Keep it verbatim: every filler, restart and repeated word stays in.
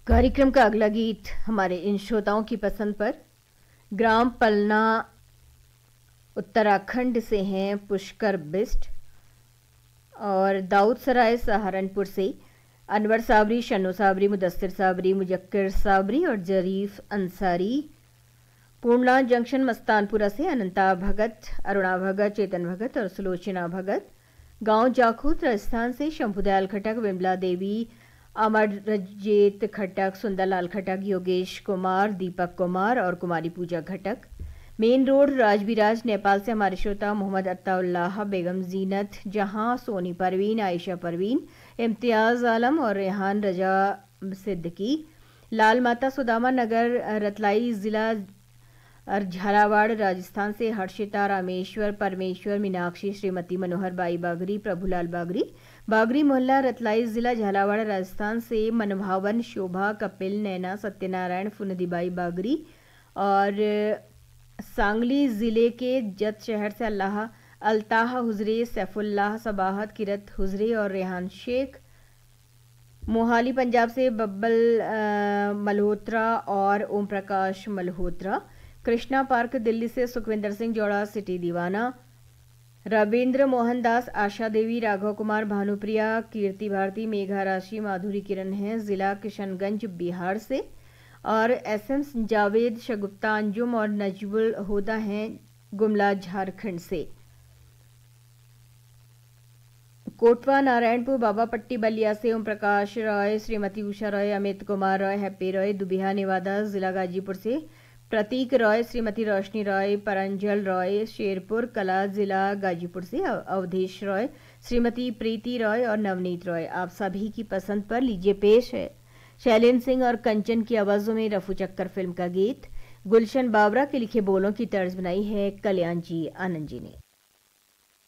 कार्यक्रम का अगला गीत हमारे इन श्रोताओं की पसंद पर ग्राम पलना उत्तराखंड से हैं पुष्कर बिस्ट और दाऊद सराय सहारनपुर से अनवर साबरी, शन्नो साबरी, मुदस्सिर साबरी, मुजक्किर साबरी और जरीफ अंसारी। पूर्णा जंक्शन मस्तानपुरा से अनंता भगत, अरुणा भगत, चेतन भगत और सुलोचना भगत। गांव जाखूत राजस्थान से शंभुदयाल खटक, विमला देवी, अमरजीत खटक, सुंदरलाल खटक, योगेश कुमार, दीपक कुमार और कुमारी पूजा खटक। मेन रोड राजविराज नेपाल से हमारे श्रोता मोहम्मद अत्ताउल्लाह, बेगम जीनत जहां, सोनी परवीन, आयशा परवीन, इम्तियाज आलम और रेहान रजा सिद्दीकी। लाल माता सुदामा नगर रतलाई जिला झालावाड़ राजस्थान से हर्षिता, रामेश्वर, परमेश्वर, मीनाक्षी, श्रीमती मनोहर बाई बागरी, प्रभुलाल बागरी। बागरी मोहल्ला रतलाई जिला झालावाड़ राजस्थान से मनभावन, शोभा, कपिल, नैना, सत्यनारायण, फुनदीबाई बागरी। और सांगली जिले के जत शहर से अल्लाह अल्ताह हुजरे, सैफुल्लाह सबाहत, किरत हुजरे और रेहान शेख। मोहाली पंजाब से बब्बल मल्होत्रा और ओम प्रकाश मल्होत्रा। कृष्णा पार्क दिल्ली से सुखविंदर सिंह जोड़ा, सिटी दीवाना। रविंद्र मोहन दास, आशा देवी, राघव कुमार, भानुप्रिया, कीर्ति भारती, मेघा राशि, माधुरी किरण हैं जिला किशनगंज बिहार से। और एस एम जावेद, शगुप्ता अंजुम और नजबुल होदा हैं गुमला झारखंड से। कोटवा नारायणपुर बाबा पट्टी बलिया से ओम प्रकाश रॉय, श्रीमती उषा रॉय, अमित कुमार रॉय, हैप्पी रॉय। दुबिहा नेवादा जिला गाजीपुर से प्रतीक रॉय, श्रीमती रोशनी रॉय, परंजल रॉय। शेरपुर कला जिला गाजीपुर से अवधेश रॉय, श्रीमती प्रीति रॉय और नवनीत रॉय। आप सभी की पसंद पर लीजिए पेश है शैलेंद्र सिंह और कंचन की आवाजों में रफू चक्कर फिल्म का गीत। गुलशन बाबरा के लिखे बोलों की तर्ज बनाई है कल्याण जी आनंद जी ने।